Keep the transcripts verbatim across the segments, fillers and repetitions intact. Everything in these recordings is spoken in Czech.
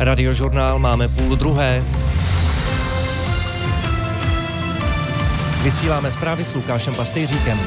Radiožurnál máme půl druhé. Vysíláme zprávy s Lukášem Pastejříkem.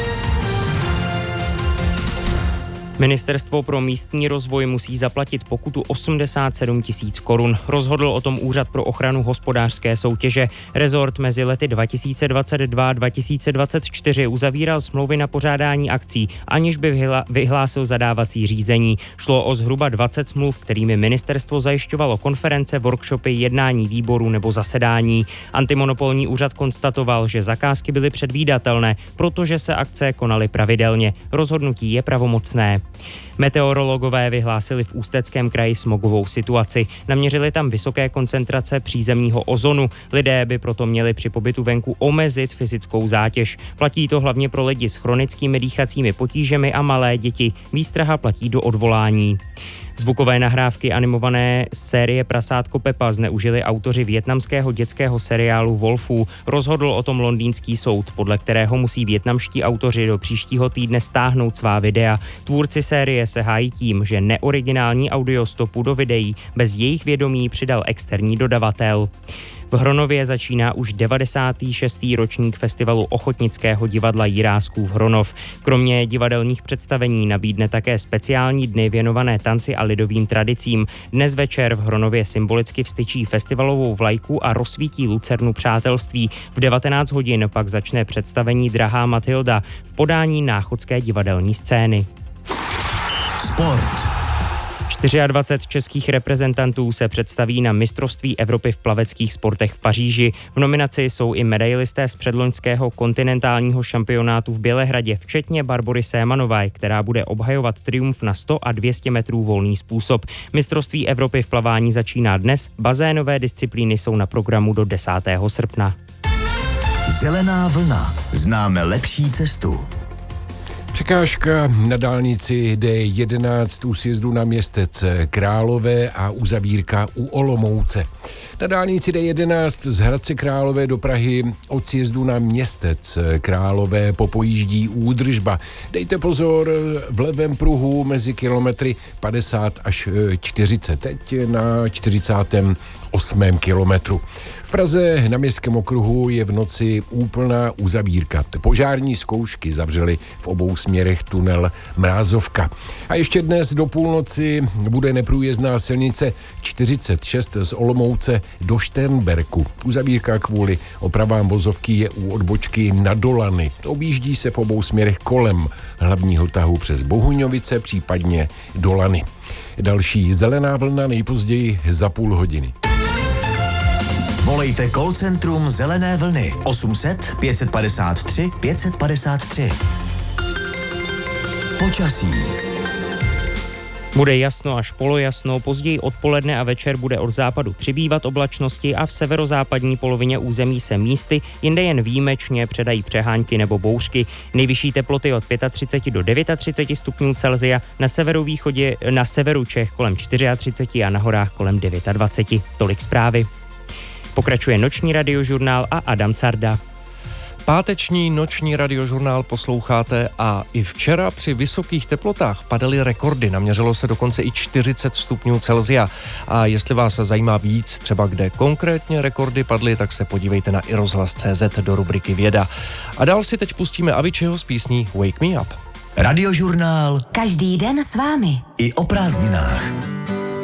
Ministerstvo pro místní rozvoj musí zaplatit pokutu osmdesát sedm tisíc korun. Rozhodl o tom Úřad pro ochranu hospodářské soutěže. Rezort mezi lety dva tisíce dvacet dva a dva tisíce dvacet čtyři uzavíral smlouvy na pořádání akcí, aniž by vyhlásil zadávací řízení. Šlo o zhruba dvacet smluv, kterými ministerstvo zajišťovalo konference, workshopy, jednání výborů nebo zasedání. Antimonopolní úřad konstatoval, že zakázky byly předvídatelné, protože se akce konaly pravidelně. Rozhodnutí je pravomocné. Meteorologové vyhlásili v Ústeckém kraji smogovou situaci. Naměřili tam vysoké koncentrace přízemního ozonu. Lidé by proto měli při pobytu venku omezit fyzickou zátěž. Platí to hlavně pro lidi s chronickými dýchacími potížemi a malé děti. Výstraha platí do odvolání. Zvukové nahrávky animované série Prasátko Pepa zneužili autoři vietnamského dětského seriálu Wolfů. Rozhodl o tom londýnský soud, podle kterého musí vietnamští autoři do příštího týdne stáhnout svá videa. Tvůrci série se hájí tím, že neoriginální audiostopu do videí bez jejich vědomí přidal externí dodavatel. V Hronově začíná už devadesátý šestý ročník festivalu ochotnického divadla Jiráskův Hronov. Kromě divadelních představení nabídne také speciální dny věnované tanci a lidovým tradicím. Dnes večer v Hronově symbolicky vztyčí festivalovou vlajku a rozsvítí lucernu přátelství. V devatenáct hodin pak začne představení Drahá Matilda v podání náchodské divadelní scény. Sport. dvacet čtyři českých reprezentantů se představí na mistrovství Evropy v plaveckých sportech v Paříži. V nominaci jsou i medailisté z předloňského kontinentálního šampionátu v Bělehradě, včetně Barbory Sémanové, která bude obhajovat triumf na sto a dvě stě metrů volný způsob. Mistrovství Evropy v plavání začíná dnes, bazénové disciplíny jsou na programu do desátého srpna. Zelená vlna. Známe lepší cestu. Překážka na dálnici D jedenáct u sjezdu na Městec Králové a uzavírka u Olomouce. Na dálnici D jedenáct z Hradce Králové do Prahy od sjezdu na Městec Králové popojíždí údržba. Dejte pozor, v levém pruhu mezi kilometry padesát až čtyřicet, teď na čtyřicátém osmém kilometru. V Praze na Městském okruhu je v noci úplná uzavírka. Požární zkoušky zavřely v obou směrech tunel Mrázovka. A ještě dnes do půlnoci bude neprůjezdná silnice čtyřicet šest z Olomouce do Šternberku. Uzavírka kvůli opravám vozovky je u odbočky na Dolany. Objíždí se v obou směrech kolem hlavního tahu přes Bohuňovice, případně Dolany. Další zelená vlna nejpozději za půl hodiny. Volejte call centrum Zelené vlny osm set pět padesát tři pět padesát tři. Počasí. Bude jasno až polojasno, později odpoledne a večer bude od západu přibývat oblačnosti a v severozápadní polovině území se místy, jinde jen výjimečně předají přehánky nebo bouřky. Nejvyšší teploty od třicet pět do třicet devět stupňů Celsia, na severovýchodě, na severu Čech kolem třicet čtyři a na horách kolem dvacet devět. Tolik zprávy. Pokračuje noční radiožurnál a Adam Carda. Páteční noční radiožurnál posloucháte a i včera při vysokých teplotách padaly rekordy. Naměřilo se dokonce i čtyřicet stupňů Celsia. A jestli vás zajímá víc, třeba kde konkrétně rekordy padly, tak se podívejte na i rozhlas tečka cé zet do rubriky Věda. A dál si teď pustíme Aviciiho s písní Wake Me Up. Radiožurnál. Každý den s vámi. I o prázdninách.